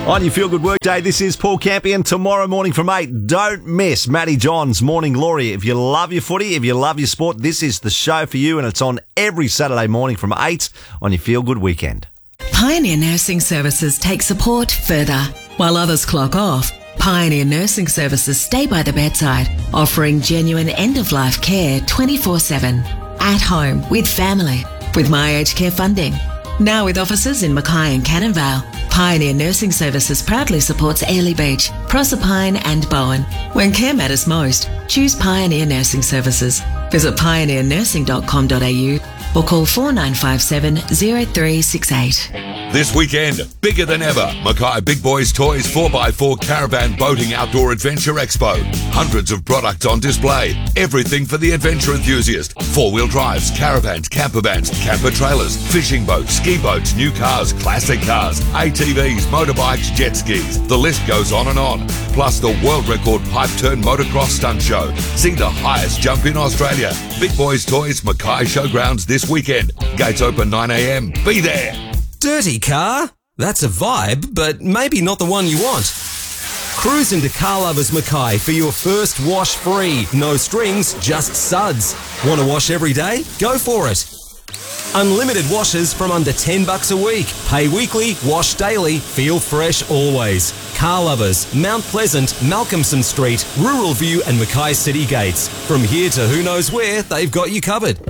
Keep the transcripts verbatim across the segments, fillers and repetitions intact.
On your Feel Good Workday, this is Paul Campion. Tomorrow morning from eight, don't miss Matty John's Morning Glory. If you love your footy, if you love your sport, this is the show for you, and it's on every Saturday morning from eight on your Feel Good Weekend. Pioneer Nursing Services take support further. While others clock off, Pioneer Nursing Services stay by the bedside, offering genuine end-of-life care twenty-four seven. At home, with family, with My Aged Care funding. Now with offices in Mackay and Cannon Vale, Pioneer Nursing Services proudly supports Airlie Beach, Proserpine and Bowen. When care matters most, choose Pioneer Nursing Services. Visit pioneer nursing dot com dot a u or call four nine five seven, zero three six eight. This weekend, bigger than ever, Mackay Big Boys Toys four by four Caravan Boating Outdoor Adventure Expo. Hundreds of products on display. Everything for the adventure enthusiast. Four-wheel drives, caravans, camper vans, camper trailers, fishing boats, ski boats, new cars, classic cars, A T Vs, motorbikes, jet skis. The list goes on and on. Plus the world record pipe turn motocross stunt show. See the highest jump in Australia. Big Boys Toys Mackay Showgrounds this weekend. Gates open nine a m. Be there. Dirty car? That's a vibe, but maybe not the one you want. Cruise into Car Lovers Mackay for your first wash free. No strings, just suds. Want to wash every day? Go for it. Unlimited washes from under ten bucks a week. Pay weekly, wash daily, feel fresh always. Car Lovers, Mount Pleasant, Malcolmson Street, Rural View and Mackay City Gates. From here to who knows where, they've got you covered.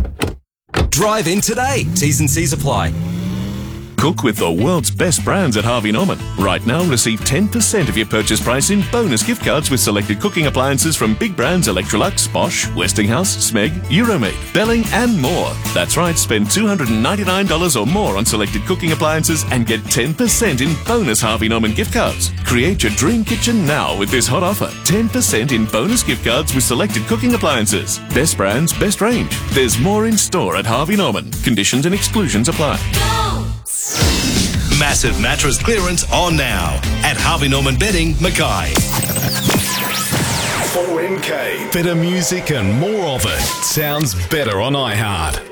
Drive in today. T's and C's apply. Cook with the world's best brands at Harvey Norman. Right now, receive ten percent of your purchase price in bonus gift cards with selected cooking appliances from big brands Electrolux, Bosch, Westinghouse, Smeg, Euromade, Belling and more. That's right, spend two hundred ninety-nine dollars or more on selected cooking appliances and get ten percent in bonus Harvey Norman gift cards. Create your dream kitchen now with this hot offer. ten percent in bonus gift cards with selected cooking appliances. Best brands, best range. There's more in store at Harvey Norman. Conditions and exclusions apply. Go! Massive mattress clearance on now at Harvey Norman Bedding, Mackay. four M K. Better music and more of it. Sounds better on iHeart.